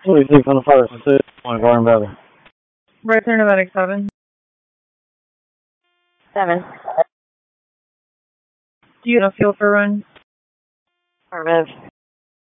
26 on the first, Garden Valley. Right there, Nevada 7. 7. Do you have a feel for run? Affirmative.